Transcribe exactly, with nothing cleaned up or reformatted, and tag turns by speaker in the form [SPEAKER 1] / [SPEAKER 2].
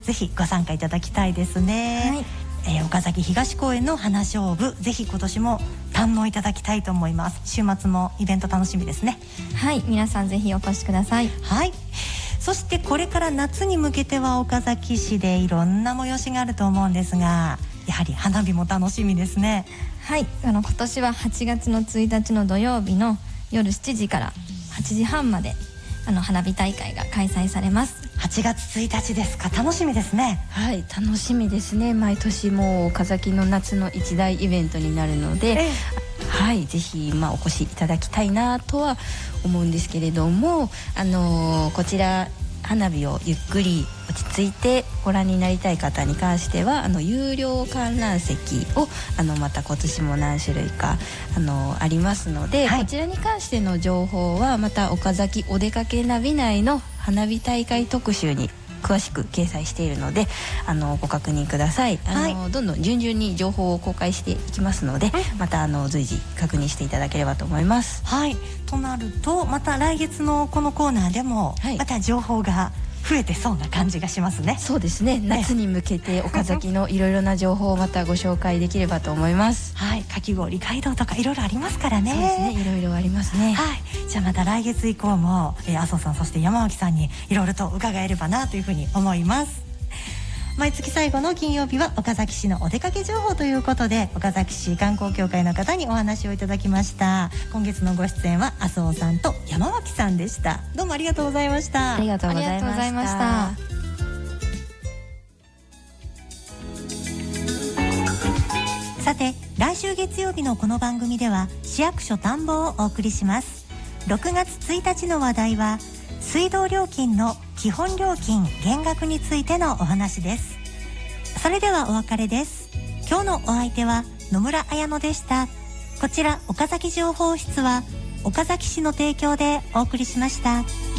[SPEAKER 1] ぜひご参加いただきたいですね、はい。えー、岡崎東公園の花しょうぶ、ぜひ今年も堪能いただきたいと思います。週末もイベント楽しみですね。
[SPEAKER 2] はい、皆さんぜひお越しください。
[SPEAKER 1] はい。そしてこれから夏に向けては岡崎市でいろんな催しがあると思うんですが、やはり花火も楽しみですね。
[SPEAKER 2] はい、あの今年ははちがつのついたちの土曜日の夜しちじからはちじはんまであの花火大会が開催されます。
[SPEAKER 1] はちがつついたちですか。楽しみですね。
[SPEAKER 3] はい、楽しみですね。毎年もう岡崎の夏の一大イベントになるので、ええ、はい、ぜひ、まあ、お越しいただきたいなとは思うんですけれども、あのー、こちら花火をゆっくり落ち着いてご覧になりたい方に関してはあの有料観覧席をあのまた今年も何種類かあのありますので、はい、こちらに関しての情報はまた岡崎お出かけナビ内の花火大会特集に詳しく掲載しているのであのご確認ください。あの、はい、どんどん順々に情報を公開していきますので、うん、またあの随時確認していただければと思います。
[SPEAKER 1] はい、となるとまた来月のこのコーナーでも、はい、また情報が増えてそうな感じがしますね。
[SPEAKER 3] そうですね、夏に向けて岡崎のいろいろな情報をまたご紹介できればと思います。
[SPEAKER 1] はい、かき氷街道とかいろいろありますからね。
[SPEAKER 3] そうですね、いろいろありますね。
[SPEAKER 1] はい、じゃあまた来月以降も、えー、麻生さんそして山脇さんにいろいろと伺えればなというふうに思います。毎月最後の金曜日は岡崎市のお出かけ情報ということで、岡崎市観光協会の方にお話をいただきました。今月のご出演は麻生さんと山脇さんでした。どうもありがとうございました。
[SPEAKER 3] ありがとうございました。
[SPEAKER 1] さて、来週月曜日のこの番組では市役所探訪をお送りします。ろくがつついたちの話題は水道料金の基本料金減額についてのお話です。それではお別れです。今日のお相手は野村彩乃でした。こちら岡崎情報室は岡崎市の提供でお送りしました。